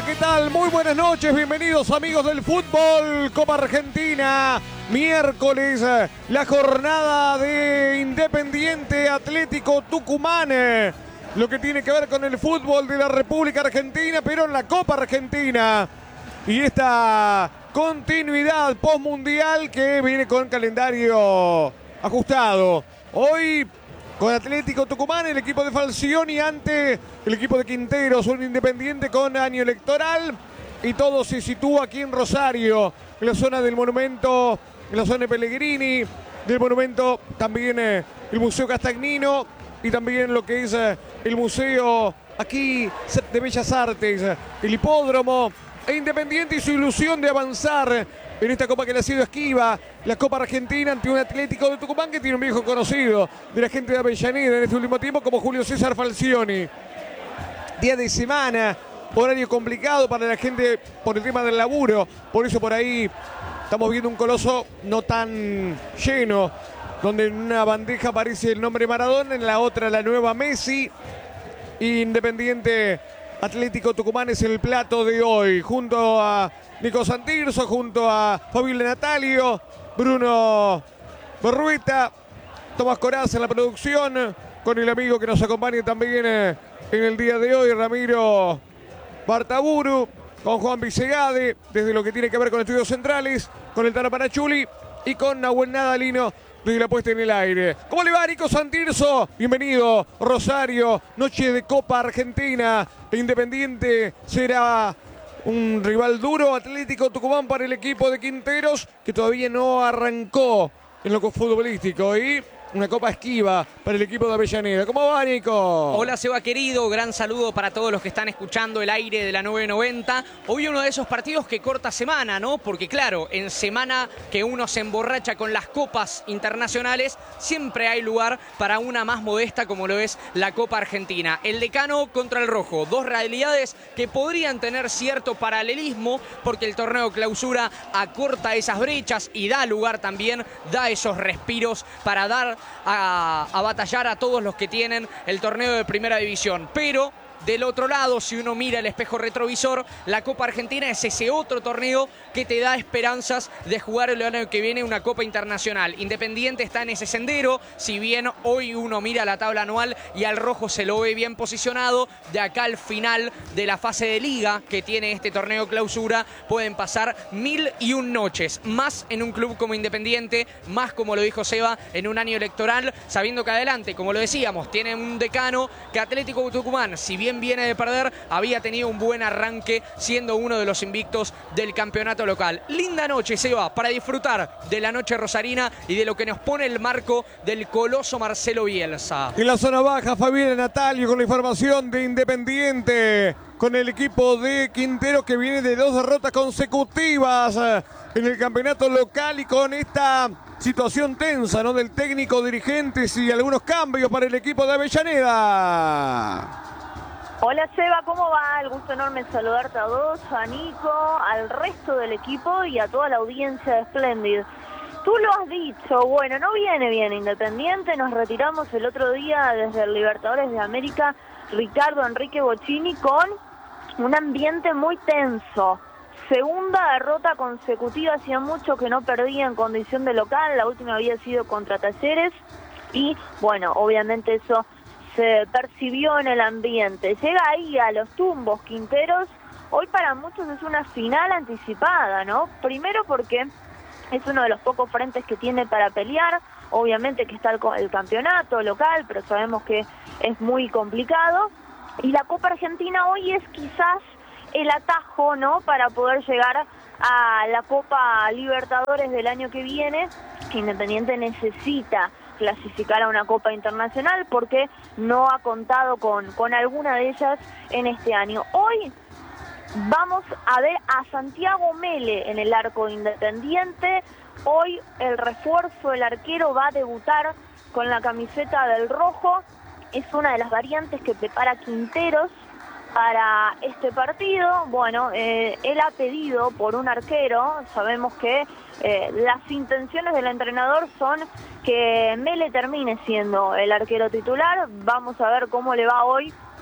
¿qué tal? Muy buenas noches, bienvenidos amigos del fútbol, Copa Argentina, miércoles, la jornada de Independiente Atlético Tucumán, lo que tiene que ver con el fútbol de la República Argentina, pero en la Copa Argentina, y esta continuidad postmundial que viene con calendario ajustado. Hoy con Atlético Tucumán, el equipo de Falcioni ante el equipo de Quinteros, un Independiente con año electoral, y todo se sitúa aquí en Rosario, en la zona del monumento, en la zona de Pellegrini, del monumento también el Museo Castagnino y también lo que es el Museo aquí de Bellas Artes, el Hipódromo, e Independiente y su ilusión de avanzar en esta Copa que le ha sido esquiva, la Copa Argentina ante un Atlético de Tucumán que tiene un viejo conocido de la gente de Avellaneda en este último tiempo como Julio César Falcioni. Día de semana, horario complicado para la gente por el tema del laburo, por eso por ahí estamos viendo un Coloso no tan lleno, donde en una bandeja aparece el nombre Maradona, en la otra la nueva Messi. Independiente Atlético Tucumán es el plato de hoy, junto a Nico Santirso, junto a Fabio Natalio, Bruno Berrueta, Tomás Corazza en la producción, con el amigo que nos acompaña también en el día de hoy, Ramiro Bartaburu, con Juan Vicegade, desde lo que tiene que ver con estudios centrales, con el Tano Panachuli y con Nahuel Nadalino desde la puesta en el aire. ¿Cómo le va, Nico Santirso? Bienvenido, Rosario, noche de Copa Argentina. Independiente será un rival duro, Atlético Tucumán para el equipo de Quinteros, que todavía no arrancó en lo futbolístico, y una copa esquiva para el equipo de Avellaneda. ¿Cómo va, Nico? Hola, Seba querido, gran saludo para todos los que están escuchando el aire de la 990. Hoy uno de esos partidos que corta semana, ¿no? Porque claro, en semana que uno se emborracha con las copas internacionales, siempre hay lugar para una más modesta como lo es la Copa Argentina. El Decano contra el Rojo, dos realidades que podrían tener cierto paralelismo porque el torneo clausura acorta esas brechas y da lugar también, da esos respiros para dar a batallar a todos los que tienen el torneo de primera división. Pero del otro lado, si uno mira el espejo retrovisor, la Copa Argentina es ese otro torneo que te da esperanzas de jugar el año que viene una Copa Internacional. Independiente está en ese sendero, si bien hoy uno mira la tabla anual y al Rojo se lo ve bien posicionado, de acá al final de la fase de liga que tiene este torneo clausura, pueden pasar 1001 noches, más en un club como Independiente, más como lo dijo Seba, en un año electoral, sabiendo que adelante, como lo decíamos, tiene un Decano que Atlético Tucumán, si bien viene de perder, había tenido un buen arranque siendo uno de los invictos del campeonato local. Linda noche, Seba, para disfrutar de la noche rosarina y de lo que nos pone el marco del coloso Marcelo Bielsa. En la zona baja, Fabián Natalio con la información de Independiente, con el equipo de Quintero que viene de 2 derrotas consecutivas en el campeonato local y con esta situación tensa, ¿no?, del técnico, dirigentes y algunos cambios para el equipo de Avellaneda. Hola Seba, ¿cómo va? El gusto enorme en saludarte a vos, a Nico, al resto del equipo y a toda la audiencia de Splendid. Tú lo has dicho, bueno, no viene bien Independiente, nos retiramos el otro día desde el Libertadores de América, Ricardo Enrique Bocchini, con un ambiente muy tenso. Segunda derrota consecutiva, hacía mucho que no perdía en condición de local, la última había sido contra Talleres y bueno, obviamente eso se percibió en el ambiente. Llega ahí a los tumbos Quinteros, hoy para muchos es una final anticipada, ¿no? Primero porque es uno de los pocos frentes que tiene para pelear, obviamente que está el campeonato local, pero sabemos que es muy complicado, y la Copa Argentina hoy es quizás el atajo, ¿no?, para poder llegar a la Copa Libertadores del año que viene. Independiente necesita clasificar a una Copa Internacional porque no ha contado con alguna de ellas en este año. Hoy vamos a ver a Santiago Mele en el arco de Independiente. Hoy el refuerzo, el arquero, va a debutar con la camiseta del Rojo. Es una de las variantes que prepara Quinteros para este partido. Bueno, él ha pedido por un arquero. Sabemos que las intenciones del entrenador son que Mele termine siendo el arquero titular. Vamos a ver cómo le va hoy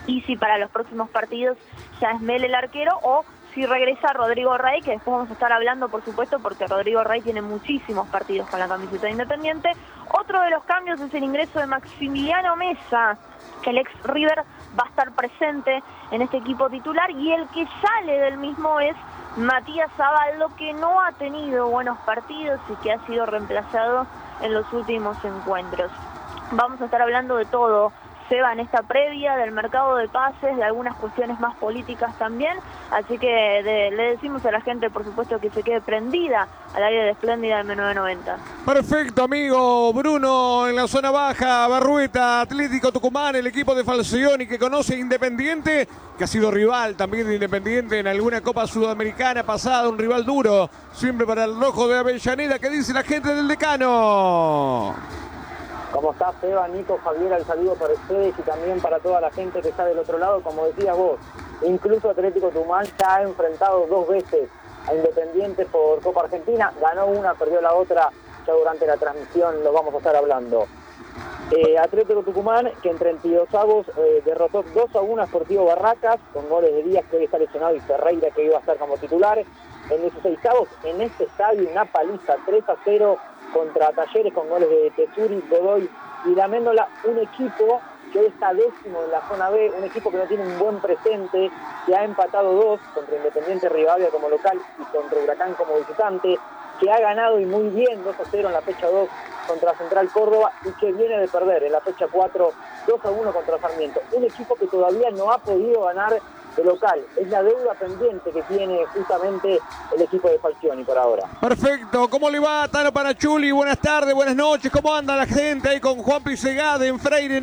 y si para los próximos partidos ya es Mel el arquero o si regresa Rodrigo Rey, que después vamos a estar hablando, por supuesto, porque Rodrigo Rey tiene muchísimos partidos con la camiseta de Independiente. Otro de los cambios es el ingreso de Maximiliano Mesa, que el ex River va a estar presente en este equipo titular, y el que sale del mismo es Matías Zabaldo, que no ha tenido buenos partidos y que ha sido reemplazado en los últimos encuentros. Vamos a estar hablando de todo, Seba, en esta previa del mercado de pases, de algunas cuestiones más políticas también, así que le decimos a la gente, por supuesto, que se quede prendida al aire de Espléndida M990. Perfecto, amigo Bruno, en la zona baja, Barrueta, Atlético Tucumán, el equipo de Falcioni que conoce Independiente, que ha sido rival también de Independiente en alguna Copa Sudamericana pasada, un rival duro, siempre para el rojo de Avellaneda. ¿Qué dice la gente del Decano? ¿Cómo estás, Seba, Nico, Javier? El saludo para ustedes y también para toda la gente que está del otro lado. Como decías vos, incluso Atlético Tucumán ya ha enfrentado 2 veces a Independiente por Copa Argentina. Ganó una, perdió la otra. Ya durante la transmisión lo vamos a estar hablando. Atlético Tucumán, que en 32avos derrotó 2-1 a Sportivo Barracas, con goles de Díaz, que hoy está lesionado, y Ferreira, que iba a estar como titular. En 16avos, en este estadio, una paliza 3-0 contra Talleres, con goles de Tesuri, Godoy y Laméndola. Un equipo que hoy está 10º en la zona B, un equipo que no tiene un buen presente, que ha empatado 2 contra Independiente Rivadavia como local y contra Huracán como visitante, que ha ganado y muy bien 2-0 en la fecha 2 contra Central Córdoba, y que viene de perder en la fecha 4 2-1 contra Sarmiento. Un equipo que todavía no ha podido ganar de local. Es la deuda pendiente que tiene justamente el equipo de Falcioni por ahora. Perfecto. ¿Cómo le va, Tano Panachuli? Buenas tardes, buenas noches. ¿Cómo anda la gente ahí con Juanpi Segade en Freire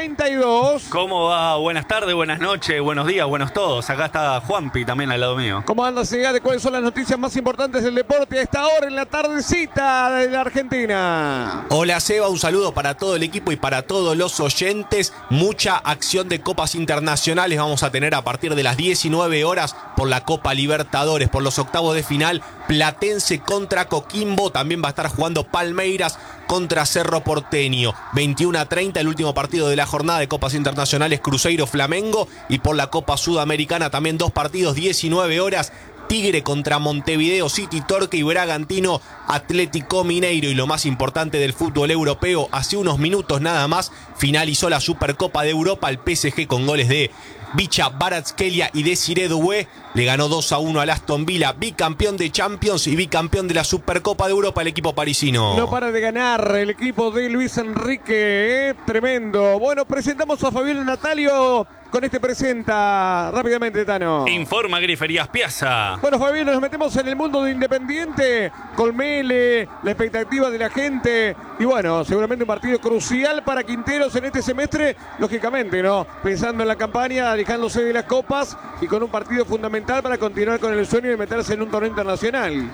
932? ¿Cómo va? Buenas tardes, buenas noches, buenos días, buenos todos. Acá está Juanpi también al lado mío. ¿Cómo anda, Segade? ¿Cuáles son las noticias más importantes del deporte a esta hora en la tardecita de la Argentina? Hola, Seba, un saludo para todo el equipo y para todos los oyentes. Mucha acción de copas internacionales vamos a tener a partir de las 19 horas por la Copa Libertadores, por los octavos de final. Platense contra Coquimbo, también va a estar jugando Palmeiras contra Cerro Porteño. 21:30 el último partido de la jornada de copas internacionales, Cruzeiro Flamengo, y por la Copa Sudamericana también 2 partidos, 19 horas. Tigre contra Montevideo City, Torque, y Bragantino Atlético Mineiro. Y lo más importante del fútbol europeo, hace unos minutos nada más finalizó la Supercopa de Europa. El PSG, con goles de Bicha Kvaratskhelia y Desiree Doué, le ganó 2-1 al Aston Villa, bicampeón de Champions y bicampeón de la Supercopa de Europa, el equipo parisino. No para de ganar el equipo de Luis Enrique, tremendo. Bueno, presentamos a Fabián Natalio. Con este presenta rápidamente, Tano. Informa Griferías Piazza. Bueno, Fabián, nos metemos en el mundo de Independiente, con Mele, la expectativa de la gente, y bueno, seguramente un partido crucial para Quinteros en este semestre, lógicamente, ¿no? Pensando en la campaña, alejándose de las copas y con un partido fundamental para continuar con el sueño de meterse en un torneo internacional.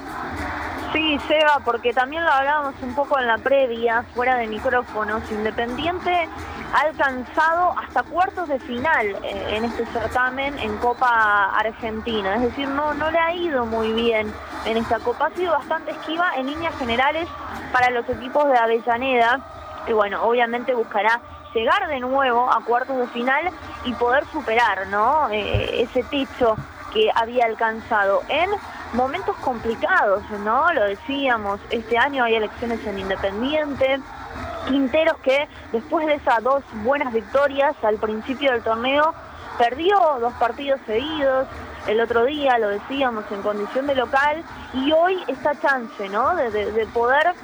Sí, Seba, porque también lo hablábamos un poco en la previa, fuera de micrófonos. Independiente ha alcanzado hasta cuartos de final en este certamen en Copa Argentina. Es decir, no le ha ido muy bien en esta Copa. Ha sido bastante esquiva en líneas generales para los equipos de Avellaneda. Y bueno, obviamente buscará llegar de nuevo a cuartos de final y poder superar, ¿no? Ese techo que había alcanzado en momentos complicados, ¿no? Lo decíamos, este año hay elecciones en Independiente. Quinteros, que después de esas 2 buenas victorias al principio del torneo, perdió 2 partidos seguidos. El otro día, lo decíamos, en condición de local, y hoy esta chance, ¿no? De poder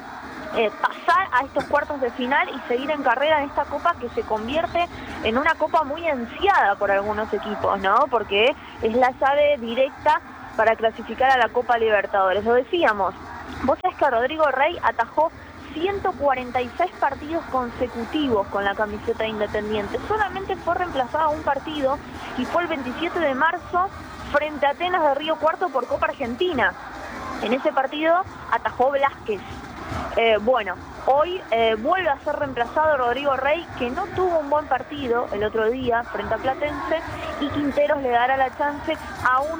pasar a estos cuartos de final y seguir en carrera en esta copa, que se convierte en una copa muy ansiada por algunos equipos, ¿no? Porque es la llave directa para clasificar a la Copa Libertadores. Lo decíamos, vos sabés que Rodrigo Rey atajó 146 partidos consecutivos con la camiseta de Independiente. Solamente fue reemplazado un partido, y fue el 27 de marzo frente a Atenas de Río Cuarto por Copa Argentina. En ese partido atajó Velázquez. Bueno, hoy vuelve a ser reemplazado Rodrigo Rey, que no tuvo un buen partido el otro día frente a Platense, y Quinteros le dará la chance a uno